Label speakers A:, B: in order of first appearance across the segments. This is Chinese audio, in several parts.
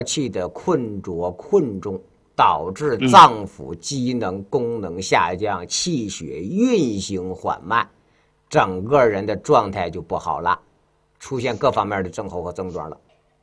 A: 气的困浊困重，导致脏腑机能功能下降，气血运行缓慢，整个人的状态就不好了，出现各方面的症候和症状了。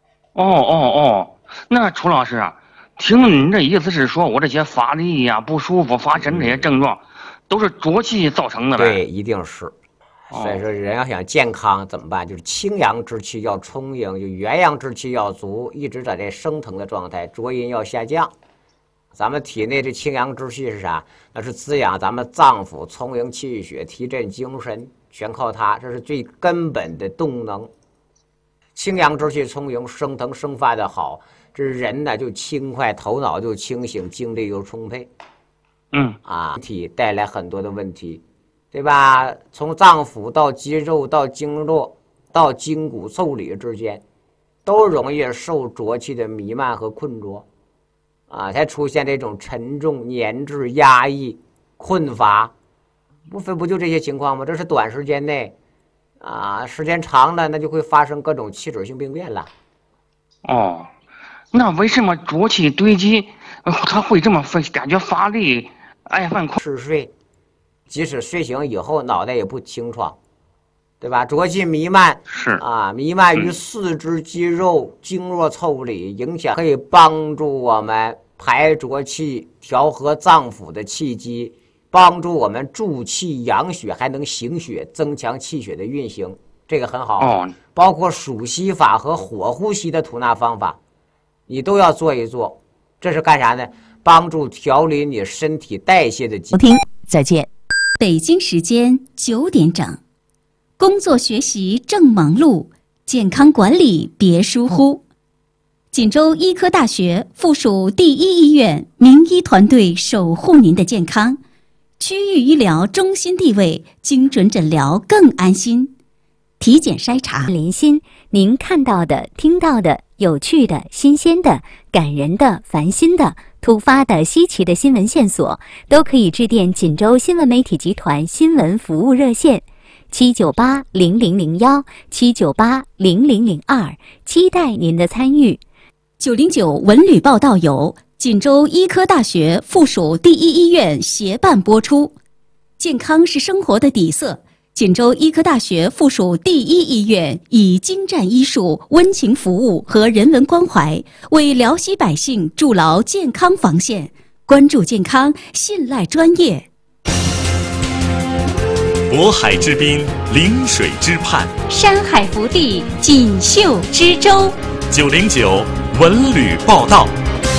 B: 那楚老师啊，听了您这意思是说我这些乏力呀、不舒服、发沉这些症状，都是浊气造成的呗？
A: 对，一定是。所以说，人要想健康怎么办？就是清阳之气要充盈，就元阳之气要足，一直在这升腾的状态，浊阴要下降。咱们体内这清阳之气是啥？那是滋养咱们脏腑、充盈气血、提振精神，全靠它，这是最根本的动能。清阳之气充盈，升腾生发的好，这人呢就轻快，头脑就清醒，精力又充沛。身体带来很多的问题。对吧？从脏腑到肌肉到经络到筋骨腠理之间，都容易受浊气的弥漫和困着，才出现这种沉重、粘滞、压抑、困乏，不就这些情况吗？这是短时间内，时间长了，那就会发生各种器质性病变了。
B: 那为什么浊气堆积，他会这么感觉乏力、爱犯困？
A: 嗜睡。即使睡醒以后，脑袋也不清爽，对吧？浊气弥漫弥漫于四肢肌肉、经络腠理，影响可以帮助我们排浊气，调和脏腑的气机，帮助我们助气养血，还能行血，增强气血的运行，这个很好。包括数息法和火呼吸的吐纳方法，你都要做一做。这是干啥呢？帮助调理你身体代谢的机制。
C: 再见。北京时间9点整，工作学习正忙碌，健康管理别疏忽。锦州医科大学附属第一医院名医团队守护您的健康，区域医疗中心地位，精准诊疗更安心。体检筛查
D: 连心，您看到的、听到的、有趣的、新鲜的、感人的、烦心的、突发的、稀奇的新闻线索，都可以致电锦州新闻媒体集团新闻服务热线7980001 7980002，期待您的参与。
C: 909文旅报道由锦州医科大学附属第一医院协办播出。健康是生活的底色。锦州医科大学附属第一医院以精湛医术、温情服务和人文关怀，为辽西百姓筑牢健康防线。关注健康，信赖专业。
E: 渤海之滨，临水之畔，
C: 山海福地，锦绣之州。
E: 909文旅报道。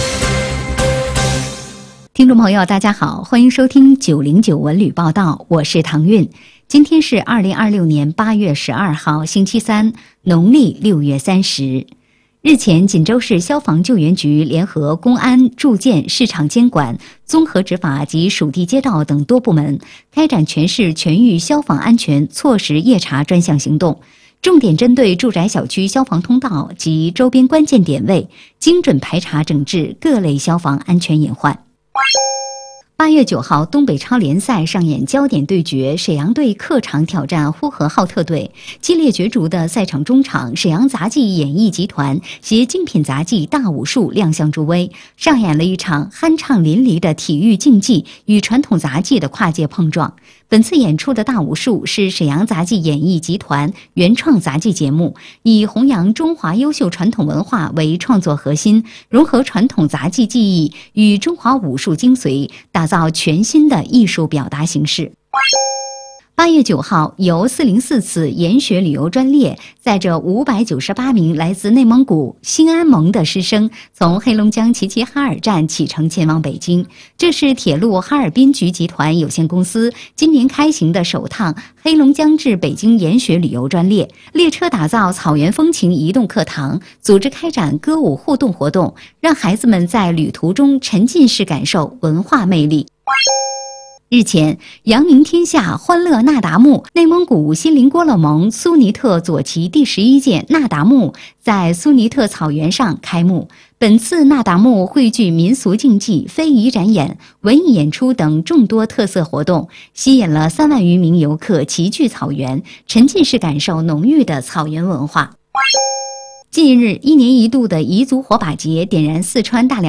C: 听众朋友，大家好，欢迎收听909文旅报道，我是唐韵。今天是2026年8月12号，星期三，农历6月30。日前，锦州市消防救援局联合公安、住建、市场监管、综合执法及属地街道等多部门，开展全市全域消防安全措施夜查专项行动，重点针对住宅小区消防通道及周边关键点位，精准排查整治各类消防安全隐患。8月9号，东北超联赛上演焦点对决，沈阳队客场挑战呼和浩特队。激烈角逐的赛场中场，沈阳杂技演艺集团携精品杂技大武术亮相助威，上演了一场酣畅淋漓的体育竞技与传统杂技的跨界碰撞。本次演出的大武术是沈阳杂技演艺集团原创杂技节目，以弘扬中华优秀传统文化为创作核心，融合传统杂技技艺与中华武术精髓，打造全新的艺术表达形式。8月9号，由404次研学旅游专列载着598名来自内蒙古兴安盟的师生，从黑龙江齐齐哈尔站启程前往北京。这是铁路哈尔滨局集团有限公司今年开行的首趟黑龙江至北京研学旅游专列。列车打造草原风情移动课堂，组织开展歌舞互动活动，让孩子们在旅途中沉浸式感受文化魅力。日前，扬名天下欢乐那达慕内蒙古锡林郭勒盟苏尼特左旗第11届那达慕在苏尼特草原上开幕。本次那达慕汇聚民俗竞技、非遗展演、文艺演出等众多特色活动，吸引了3万余名游客齐聚草原，沉浸式感受浓郁的草原文化。 近日，1年1度的彝族火把节点燃四川大